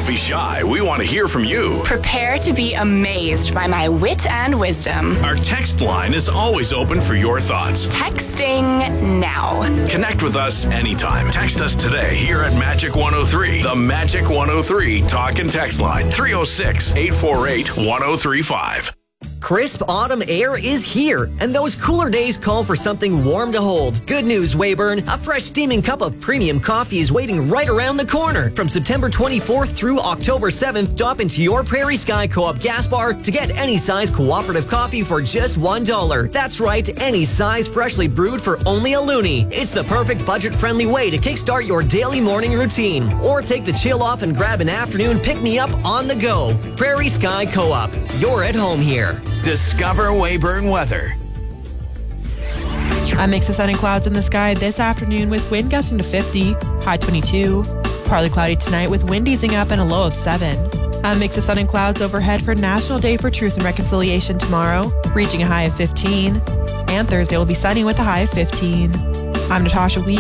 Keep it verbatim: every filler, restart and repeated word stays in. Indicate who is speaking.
Speaker 1: Don't be shy. We want to hear from you.
Speaker 2: Prepare to be amazed by my wit and wisdom.
Speaker 1: Our text line is always open for your thoughts.
Speaker 2: Texting now.
Speaker 1: Connect with us anytime. Text us today here at Magic one oh three. The Magic one oh three talk and text line. three oh six, eight four eight, one oh three five.
Speaker 3: Crisp autumn air is here, and those cooler days call for something warm to hold. Good news, Weyburn. A fresh steaming cup of premium coffee is waiting right around the corner. From September twenty-fourth through October seventh, drop into your Prairie Sky Co-op gas bar to get any size cooperative coffee for just one dollar. That's right, any size freshly brewed for only a loonie. It's the perfect budget-friendly way to kickstart your daily morning routine. Or take the chill off and grab an afternoon pick-me-up on the go. Prairie Sky Co-op. You're at home here.
Speaker 1: Discover Weyburn weather.
Speaker 4: A mix of sun and clouds in the sky this afternoon with wind gusting to fifty, high twenty-two. Partly cloudy tonight with wind easing up and a low of seven. A mix of sun and clouds overhead for National Day for Truth and Reconciliation tomorrow, reaching a high of fifteen. And Thursday will be sunny with a high of fifteen. I'm Natasha Wee.